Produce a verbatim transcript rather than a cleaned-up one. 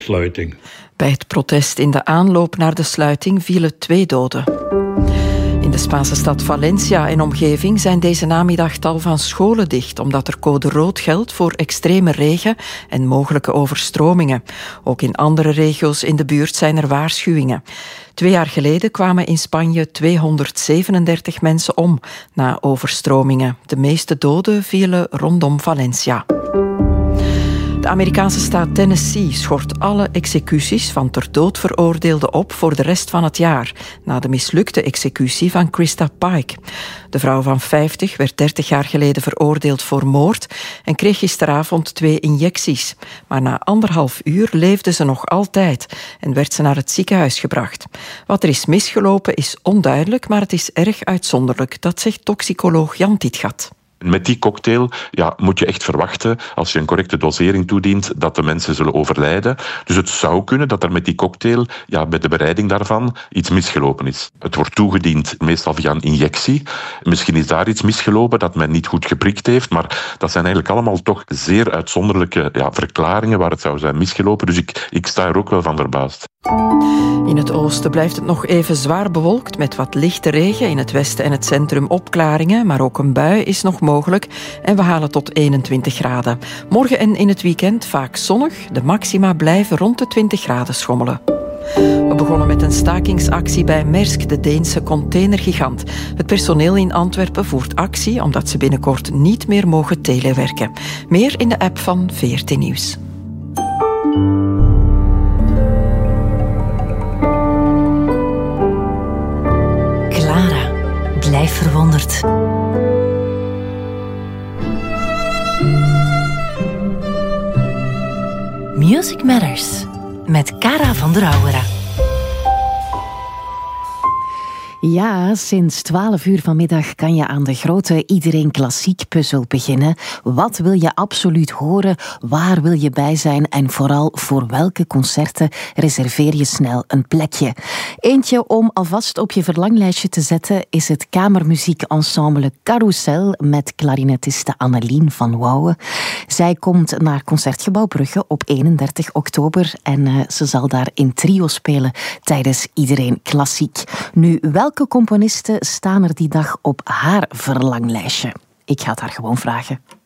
sluiting. Bij het protest in de aanloop naar de sluiting vielen twee doden. In de Spaanse stad Valencia en omgeving zijn deze namiddag tal van scholen dicht, omdat er code rood geldt voor extreme regen en mogelijke overstromingen. Ook in andere regio's in de buurt zijn er waarschuwingen. Twee jaar geleden kwamen in Spanje tweehonderdzevenendertig mensen om na overstromingen. De meeste doden vielen rondom Valencia. De Amerikaanse staat Tennessee schort alle executies van ter dood veroordeelden op voor de rest van het jaar, na de mislukte executie van Krista Pike. De vrouw van vijftig werd dertig jaar geleden veroordeeld voor moord en kreeg gisteravond twee injecties. Maar na anderhalf uur leefde ze nog altijd en werd ze naar het ziekenhuis gebracht. Wat er is misgelopen is onduidelijk, maar het is erg uitzonderlijk, dat zegt toxicoloog Jan Tietgat. Met die cocktail ja, moet je echt verwachten, als je een correcte dosering toedient, dat de mensen zullen overlijden. Dus het zou kunnen dat er met die cocktail, ja, bij de bereiding daarvan, iets misgelopen is. Het wordt toegediend meestal via een injectie. Misschien is daar iets misgelopen dat men niet goed geprikt heeft, maar dat zijn eigenlijk allemaal toch zeer uitzonderlijke ja, verklaringen waar het zou zijn misgelopen. Dus ik, ik sta er ook wel van verbaasd. In het oosten blijft het nog even zwaar bewolkt met wat lichte regen. In het westen en het centrum opklaringen, maar ook een bui is nog mogelijk. En we halen tot eenentwintig graden. Morgen en in het weekend vaak zonnig. De maxima blijven rond de twintig graden schommelen. We begonnen met een stakingsactie bij Maersk, de Deense containergigant. Het personeel in Antwerpen voert actie omdat ze binnenkort niet meer mogen telewerken. Meer in de app van V R T Nieuws. Blijf verwonderd. Music Matters met Cara van der Auwera. Ja, sinds twaalf uur vanmiddag kan je aan de grote Iedereen Klassiek puzzel beginnen. Wat wil je absoluut horen? Waar wil je bij zijn? En vooral voor welke concerten reserveer je snel een plekje? Eentje om alvast op je verlanglijstje te zetten is het kamermuziekensemble Carousel met klarinetiste Annelien van Wouwen. Zij komt naar Concertgebouw Brugge op eenendertig oktober en uh, ze zal daar in trio spelen tijdens Iedereen Klassiek. Nu, welke componisten staan er die dag op haar verlanglijstje? Ik ga het haar gewoon vragen.